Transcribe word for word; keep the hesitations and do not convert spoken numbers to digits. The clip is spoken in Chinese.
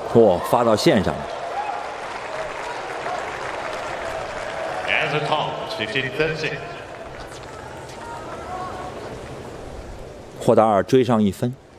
嚯，发到线上了。 As a top, fifteen thirty. 霍达尔追上一分。